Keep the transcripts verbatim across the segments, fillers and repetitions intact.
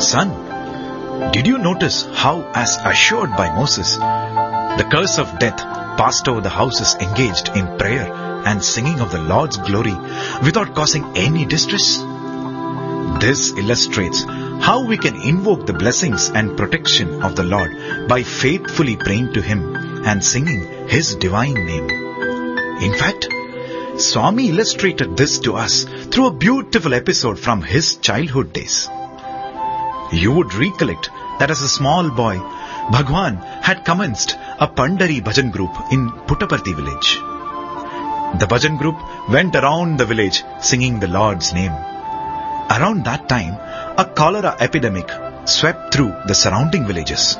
Son, did you notice how, as assured by Moses, the curse of death passed over the houses engaged in prayer and singing of the Lord's glory without causing any distress? This illustrates how we can invoke the blessings and protection of the Lord by faithfully praying to Him and singing His divine name. In fact, Swami illustrated this to us through a beautiful episode from his childhood days. You would recollect that as a small boy, Bhagwan had commenced a Pandari Bhajan group in Puttaparthi village. The Bhajan group went around the village singing the Lord's name. Around that time, a cholera epidemic swept through the surrounding villages.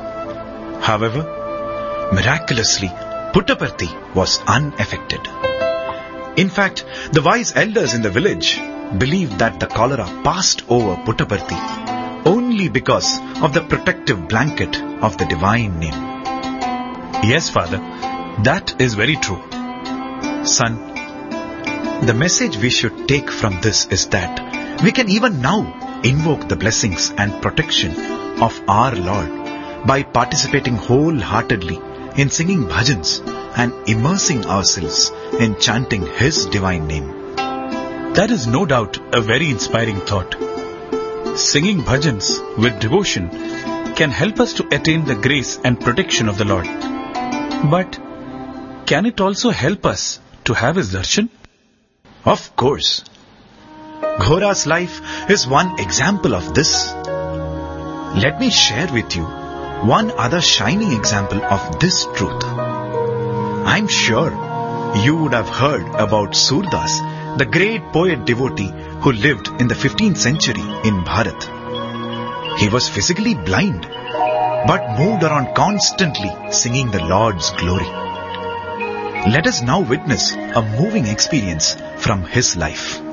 However, miraculously, Puttaparthi was unaffected. In fact, the wise elders in the village believed that the cholera passed over Puttaparthi only because of the protective blanket of the divine name. Yes, Father, that is very true. Son, the message we should take from this is that we can even now invoke the blessings and protection of our Lord by participating wholeheartedly in singing bhajans and immersing ourselves in chanting His divine name. That is no doubt a very inspiring thought. Singing bhajans with devotion can help us to attain the grace and protection of the Lord. But can it also help us to have His darshan? Of course. Ghora's life is one example of this. Let me share with you one other shining example of this truth. I'm sure you would have heard about Surdas, the great poet devotee who lived in the fifteenth century in Bharat. He was physically blind, but moved around constantly singing the Lord's glory. Let us now witness a moving experience from his life.